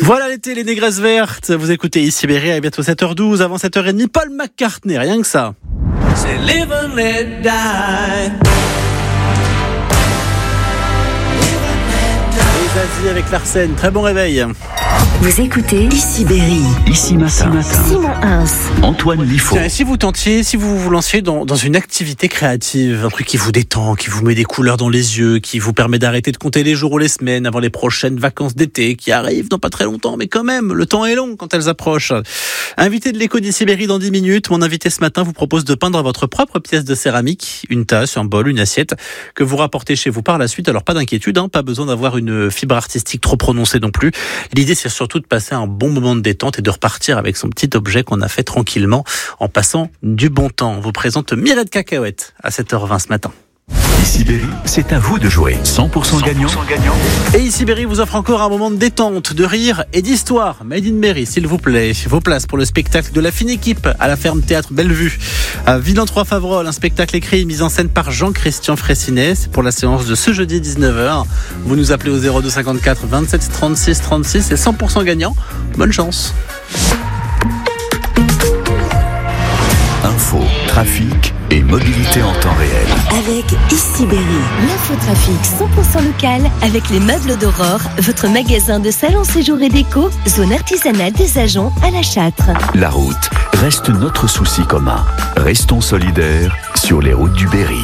Voilà l'été, les négresses vertes. Vous écoutez ici Berry, à bientôt 7h12. Avant 7h30, Paul McCartney, rien que ça. C'est live and let die. Les Asie avec Larsen, très bon réveil. Vous écoutez Ici Berry. Ici matin. Simon Hins. Antoine Liffaut. Tiens, si vous vous lanciez dans une activité créative, un truc qui vous détend, qui vous met des couleurs dans les yeux, qui vous permet d'arrêter de compter les jours ou les semaines avant les prochaines vacances d'été qui arrivent dans pas très longtemps, mais quand même, le temps est long quand elles approchent. Invité de l'écho d'Ici Berry dans 10 minutes, mon invité ce matin vous propose de peindre votre propre pièce de céramique, une tasse, un bol, une assiette, que vous rapportez chez vous par la suite. Alors pas d'inquiétude, pas besoin d'avoir une fibre artistique trop prononcée non plus. L'idée c'est surtout de passer un bon moment de détente et de repartir avec son petit objet qu'on a fait tranquillement en passant du bon temps. On vous présente Mireille de Cacahuète à 7h20 ce matin. Ici Berry, c'est à vous de jouer. 100% gagnant. Et Ici Berry vous offre encore un moment de détente, de rire et d'histoire. Made in Berry, s'il vous plaît. Vos places pour le spectacle de la fine équipe à la ferme théâtre Bellevue. À Villan-3-Favrolles, un spectacle écrit et mis en scène par Jean-Christian Fraissinet. C'est pour la séance de ce jeudi 19h. Vous nous appelez au 02 54 27 36 36. C'est 100% gagnant. Bonne chance. Info, trafic et mobilité en temps réel. Avec Ici Berry. L'infotrafic 100% local avec les meubles d'Aurore, votre magasin de salon, séjour et déco, zone artisanale des Agents à La Châtre. La route reste notre souci commun. Restons solidaires sur les routes du Berry.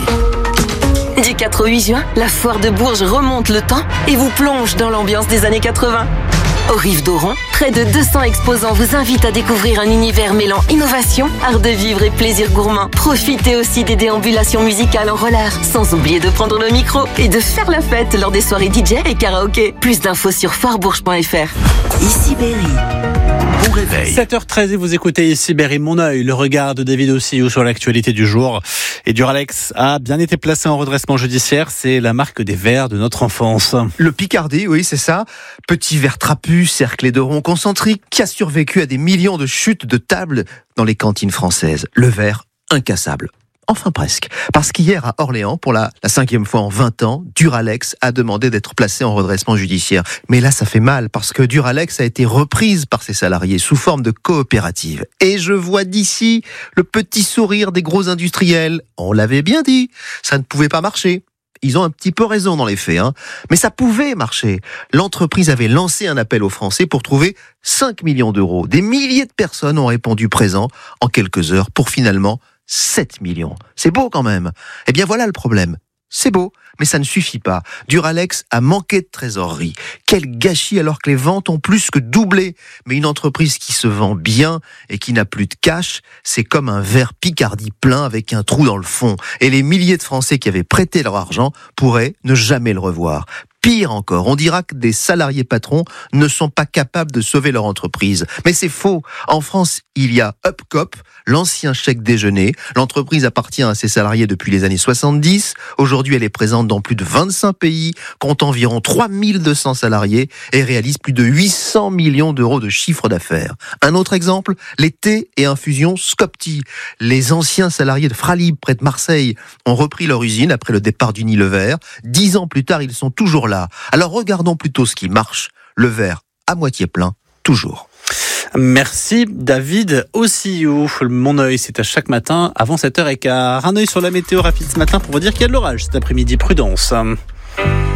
Du 4 au 8 juin, la foire de Bourges remonte le temps et vous plonge dans l'ambiance des années 80. Aux rives d'Oron, près de 200 exposants vous invitent à découvrir un univers mêlant innovation, art de vivre et plaisir gourmand. Profitez aussi des déambulations musicales en rollers, sans oublier de prendre le micro et de faire la fête lors des soirées DJ et karaoké. Plus d'infos sur foirebourges.fr. Ici Berry. Bon réveil. 7h13 et vous écoutez Ici Berry, mon œil, le regard de David Ossio sur l'actualité du jour. Et Duralex a bien été placé en redressement judiciaire. C'est la marque des verres de notre enfance. Le Picardie, oui, c'est ça. Petit verre trapu, cerclé de ronds concentriques, qui a survécu à des millions de chutes de table dans les cantines françaises. Le verre incassable. Enfin presque. Parce qu'hier à Orléans, pour la 5e fois en 20 ans, Duralex a demandé d'être placé en redressement judiciaire. Mais là, ça fait mal, parce que Duralex a été reprise par ses salariés sous forme de coopérative. Et je vois d'ici le petit sourire des gros industriels. On l'avait bien dit, ça ne pouvait pas marcher. Ils ont un petit peu raison dans les faits, mais ça pouvait marcher. L'entreprise avait lancé un appel aux Français pour trouver 5 millions d'euros. Des milliers de personnes ont répondu présent en quelques heures pour finalement 7 millions. C'est beau quand même. Eh bien voilà le problème. C'est beau, mais ça ne suffit pas. Duralex a manqué de trésorerie. Quel gâchis alors que les ventes ont plus que doublé. Mais une entreprise qui se vend bien et qui n'a plus de cash, c'est comme un verre Picardie plein avec un trou dans le fond. Et les milliers de Français qui avaient prêté leur argent pourraient ne jamais le revoir. Pire encore, on dira que des salariés patrons ne sont pas capables de sauver leur entreprise. Mais c'est faux. En France, il y a Upcop, l'ancien chèque déjeuner. L'entreprise appartient à ses salariés depuis les années 70. Aujourd'hui, elle est présente dans plus de 25 pays, compte environ 3200 salariés et réalise plus de 800 millions d'euros de chiffre d'affaires. Un autre exemple, les thés et infusions Scopti. Les anciens salariés de Fralib, près de Marseille, ont repris leur usine après le départ d'Unilever. 10 ans plus tard, ils sont toujours là. Alors regardons plutôt ce qui marche. Le verre à moitié plein, toujours. Merci David Ossio. Mon œil, c'est à chaque matin avant 7h15. Un œil sur la météo rapide ce matin pour vous dire qu'il y a de l'orage cet après-midi. Prudence.